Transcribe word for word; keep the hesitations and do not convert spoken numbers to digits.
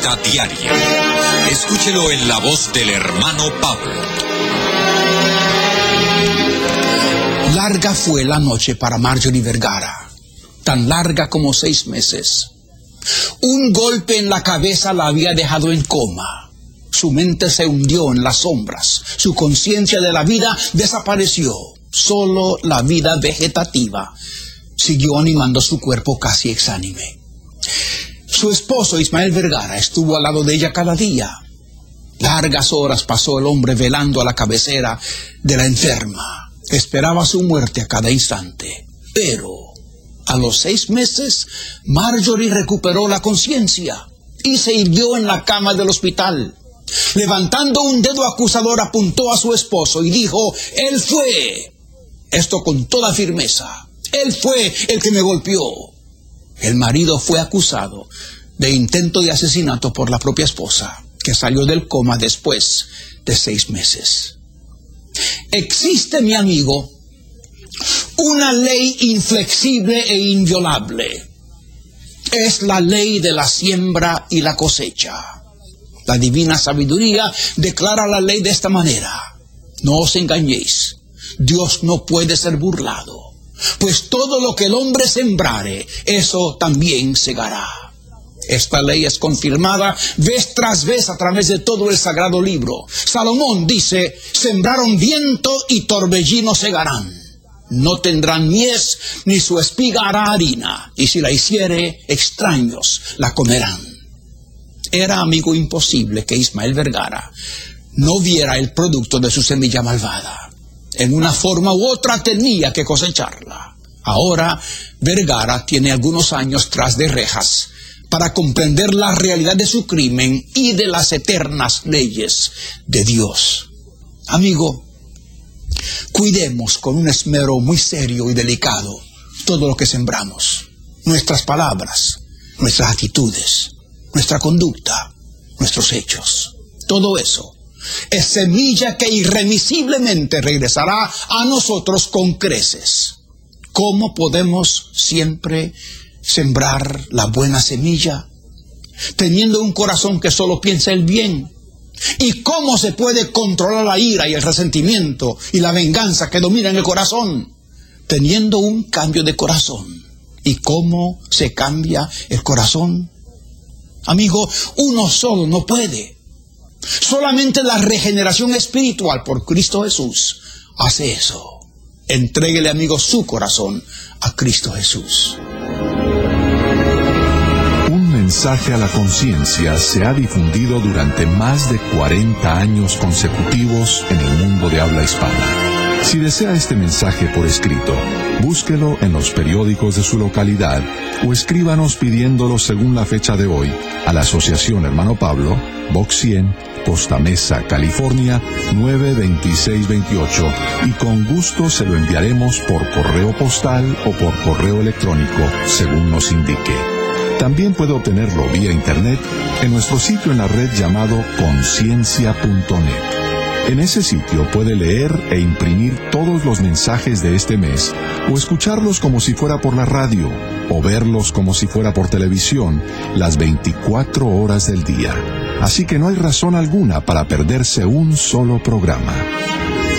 Diaria. Escúchelo en la voz del hermano Pablo. Larga fue la noche para Marjorie Vergara, tan larga como seis meses. Un golpe en la cabeza la había dejado en coma. Su mente se hundió en las sombras. Su conciencia de la vida desapareció. Solo la vida vegetativa siguió animando su cuerpo casi exánime. Su esposo Ismael Vergara estuvo al lado de ella cada día. Largas horas pasó el hombre velando a la cabecera de la enferma. Esperaba su muerte a cada instante. Pero a los seis meses, Marjorie recuperó la conciencia y se irguió en la cama del hospital. Levantando un dedo acusador, apuntó a su esposo y dijo: «Él fue». Esto con toda firmeza. «Él fue el que me golpeó». El marido fue acusado de intento de asesinato por la propia esposa, que salió del coma después de seis meses. Existe, mi amigo, una ley inflexible e inviolable. Es la ley de la siembra y la cosecha. La divina sabiduría declara la ley de esta manera: no os engañéis, Dios no puede ser burlado. Pues todo lo que el hombre sembrare, eso también segará. Esta ley es confirmada vez tras vez a través de todo el sagrado libro. Salomón dice: sembraron viento y torbellino segarán. No tendrán mies, ni su espiga hará harina, y si la hiciere, extraños la comerán. Era, amigo, imposible que Ismael Vergara no viera el producto de su semilla malvada. En una forma u otra tenía que cosecharla. Ahora Vergara tiene algunos años tras de rejas para comprender la realidad de su crimen y de las eternas leyes de Dios. Amigo, cuidemos con un esmero muy serio y delicado todo lo que sembramos. Nuestras palabras, nuestras actitudes, nuestra conducta, nuestros hechos. Todo eso es semilla que irremisiblemente regresará a nosotros con creces. ¿Cómo podemos siempre sembrar la buena semilla? Teniendo un corazón que solo piensa el bien. ¿Y cómo se puede controlar la ira y el resentimiento y la venganza que dominan el corazón? Teniendo un cambio de corazón. ¿Y cómo se cambia el corazón? Amigo, uno solo no puede. Solamente la regeneración espiritual por Cristo Jesús hace eso. Entréguele, amigo, su corazón a Cristo Jesús. Un mensaje a la conciencia se ha difundido durante más de cuarenta años consecutivos en el mundo de habla hispana. Si desea este mensaje por escrito, búsquelo en los periódicos de su localidad o escríbanos pidiéndolo según la fecha de hoy a la Asociación Hermano Pablo, Box cien, Costa Mesa, California, nueve dos seis dos ocho, y con gusto se lo enviaremos por correo postal o por correo electrónico, según nos indique. También puede obtenerlo vía internet en nuestro sitio en la red llamado conciencia punto net. En ese sitio puede leer e imprimir todos los mensajes de este mes, o escucharlos como si fuera por la radio, o verlos como si fuera por televisión, las veinticuatro horas del día. Así que no hay razón alguna para perderse un solo programa.